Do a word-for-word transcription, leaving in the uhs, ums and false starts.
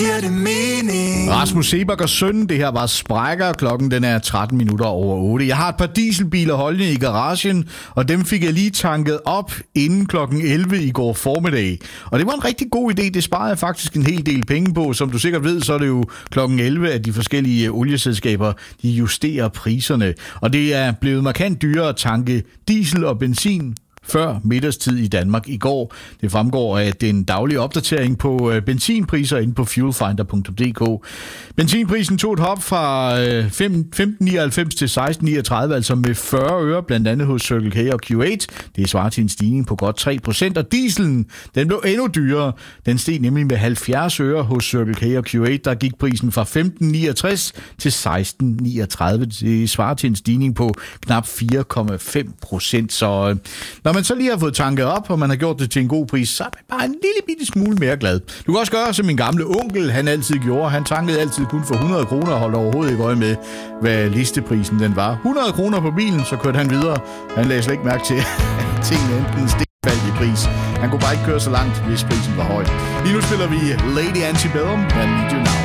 giver det mening. Rasmus Seebach og søn, det her var Sprækker. Klokken den er tretten minutter over otte. Jeg har et par dieselbiler holdende i garagen, og dem fik jeg lige tanket op inden klokken elleve i går formiddag. Og det var en rigtig god idé. Det sparede jeg faktisk en hel del penge på. Som du sikkert ved, så er det jo klokken elleve, at de forskellige olieselskaber de justerer priserne. Og det er blevet markant dyrere at tanke diesel og benzin før middagstid i Danmark i går. Det fremgår af den daglige opdatering på benzinpriser inde på fuelfinder punktum d k. Benzinprisen tog et hop fra femten nioghalvfems til seksten niogtredive, altså med fyrre øre, blandt andet hos Circle K og Q otte. Det svarer til en stigning på godt tre procent, og dieselen, den blev endnu dyrere. Den steg nemlig med halvfjerds øre hos Circle K og Q otte. Der gik prisen fra femten niogtres til seksten niogtredive. Det svarer til en stigning på knap fire komma fem procent. Så når man så lige har fået tanket op, og man har gjort det til en god pris, så er man bare en lille bitte smule mere glad. Du kan også gøre, som min gamle onkel, han altid gjorde. Han tankede altid kun for hundrede kroner og holdt overhovedet ikke øje med, hvad listeprisen den var. hundrede kroner på bilen, så kørte han videre. Han lagde slet ikke mærke til, at tingene enten steg i pris. Han kunne bare ikke køre så langt, hvis prisen var høj. Lige nu spiller vi Lady Antebellum, and Need You Now.